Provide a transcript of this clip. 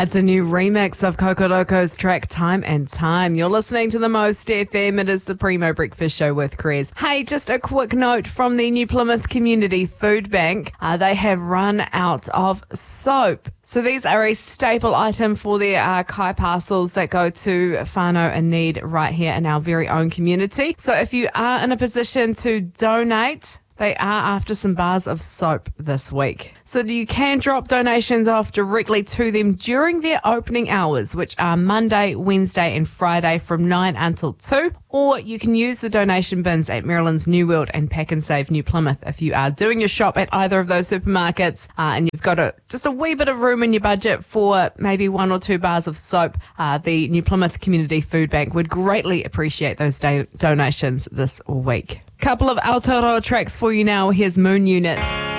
It's a new remix of Kokoroko's track Time and Time. You're listening to the Most FM. It is the Primo Breakfast Show with Krez. Hey, just a quick note from the New Plymouth Community Food Bank. They have run out of soap. So these are a staple item for their kai parcels that go to whānau in need right here in our very own community. So if you are in a position to donate, they are after some bars of soap this week. So you can drop donations off directly to them during their opening hours, which are Monday, Wednesday and Friday from 9 until 2. Or you can use the donation bins at Maryland's New World and Pack and Save New Plymouth if you are doing your shop at either of those supermarkets and you've got just a wee bit of room in your budget for maybe 1 or 2 bars of soap. The New Plymouth Community Food Bank would greatly appreciate those donations this week. Couple of Aotearoa tracks for you now. Here's Moon Unit.